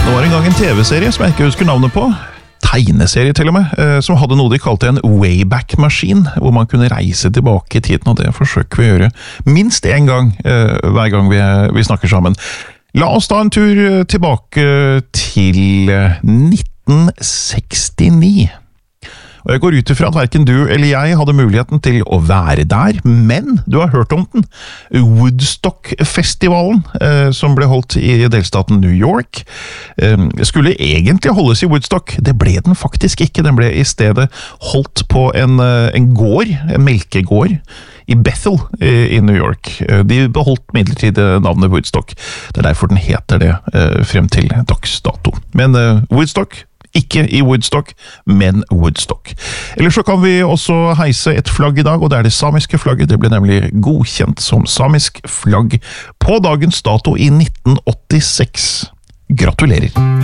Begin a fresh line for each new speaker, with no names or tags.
Det var en gang en TV-serie som jeg ikke husker navnet på, tegneserie til og med, som hadde noe de kalte en Wayback-maskin, hvor man kunne reise tilbake i tiden, og det forsøker vi å gjøre minst en gang hver gang vi snakker sammen. La oss ta en tur tilbake til 1969. Og jeg går ut ifra at hverken du eller jeg hadde muligheten til å være der, men du har hørt om den. Woodstock-festivalen, som ble holdt i delstaten New York, skulle egentlig holdes i Woodstock. Det ble den faktisk ikke. Den ble i stedet holdt på en gård, en melkegård, i Bethel i New York. De beholdt midlertidig navnet Woodstock. Det er derfor den heter det frem til dags dato. Men Woodstock, ikke i Woodstock, men Woodstock. Eller så kan vi også heise et flagg i dag, og det er det samiske flagget. Det ble nemlig godkjent som samisk flagg på dagens dato i 1986. Gratulerer!